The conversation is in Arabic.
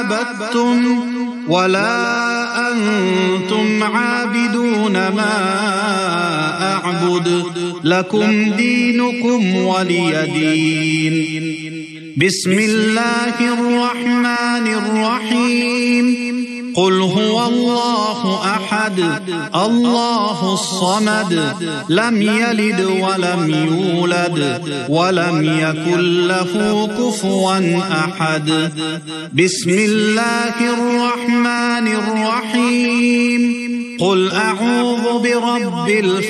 عبدتم ولا أنتم عابدون ما أعبد لكم دينكم ولي دين. بسم الله الرحمن الرحيم. قل هو الله أحد الله الصمد لم يلد ولم يولد ولم يكن له كفوا أحد. بسم الله الرحمن الرحيم. قل أعوذ برب الفلق